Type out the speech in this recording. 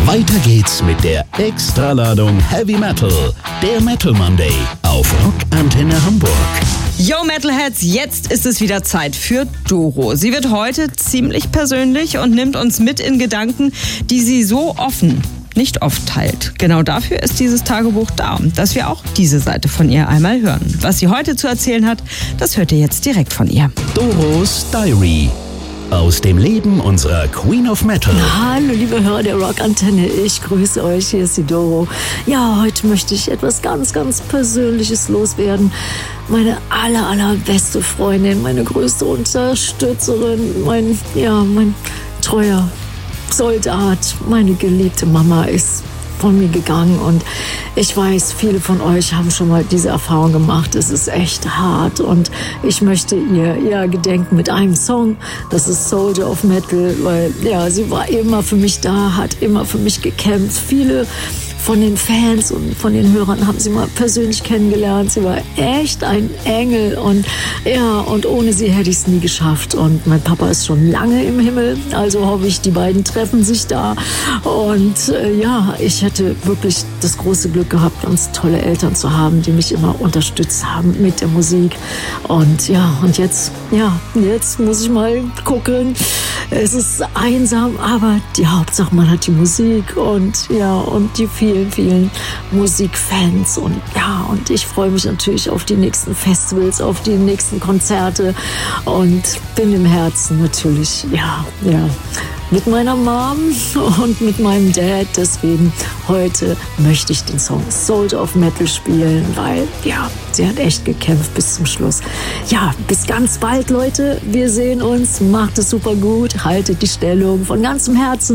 Weiter geht's mit der Extraladung Heavy Metal, der Metal Monday auf Rock Antenne Hamburg. Yo Metalheads, jetzt ist es wieder Zeit für Doro. Sie wird heute ziemlich persönlich und nimmt uns mit in Gedanken, die sie so offen nicht oft teilt. Genau dafür ist dieses Tagebuch da, dass wir auch diese Seite von ihr einmal hören. Was sie heute zu erzählen hat, das hört ihr jetzt direkt von ihr. Doros Diary. Aus dem Leben unserer Queen of Metal. Hallo liebe Hörer der Rockantenne, ich grüße euch, hier ist die Doro. Ja, heute möchte ich etwas ganz, ganz Persönliches loswerden. Meine allerbeste Freundin, meine größte Unterstützerin, mein treuer Soldat, meine geliebte Mama ist von mir gegangen und ich weiß, viele von euch haben schon mal diese Erfahrung gemacht. Es ist echt hart und ich möchte ihr gedenken mit einem Song. Das ist Soldier of Metal, weil sie war immer für mich da, hat immer für mich gekämpft. Viele von den Fans und von den Hörern haben sie mal persönlich kennengelernt. Sie war echt ein Engel und ohne sie hätte ich es nie geschafft. Und mein Papa ist schon lange im Himmel, also hoffe ich, die beiden treffen sich da. Und ich hätte wirklich das große Glück gehabt, ganz tolle Eltern zu haben, die mich immer unterstützt haben mit der Musik. Und jetzt muss ich mal gucken. Es ist einsam, aber die Hauptsache, man hat die Musik und die vielen Musikfans und ich freue mich natürlich auf die nächsten Festivals, auf die nächsten Konzerte und bin im Herzen natürlich, mit meiner Mom und mit meinem Dad. Deswegen heute möchte ich den Song Soldier of Metal spielen, weil sie hat echt gekämpft bis zum Schluss. Ja, bis ganz bald, Leute. Wir sehen uns. Macht es super gut. Haltet die Stellung von ganzem Herzen.